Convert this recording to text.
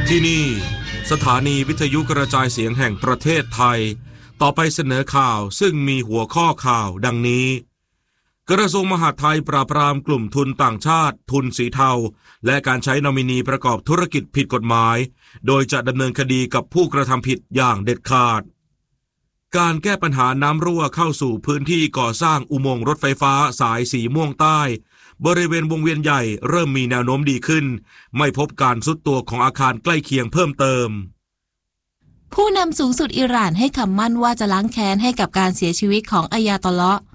ที่นี่สถานีวิทยุกระจายเสียงแห่งประเทศไทยต่อไปเสนอข่าวซึ่งมีหัวข้อข่าวดังนี้กระทรวงมหาดไทยปราบปรามกลุ่มทุนต่างชาติทุนสีเทาและการใช้นอมินีประกอบธุรกิจผิดกฎหมายโดยจะดำเนินคดีกับผู้กระทำผิดอย่างเด็ดขาดการแก้ปัญหาน้ำรั่วเข้าสู่พื้นที่ก่อสร้างอุโมงค์รถไฟฟ้าสายสีม่วงใต้บริเวณวงเวียนใหญ่เริ่มมีแนวโน้มดีขึ้นไม่พบการทรุดตัวของอาคารใกล้เคียงเพิ่มเติมผู้นำสูงสุดอิหร่านให้คำมั่นว่าจะล้างแค้นให้กับการเสียชีวิตของอายาตอลเลาะห์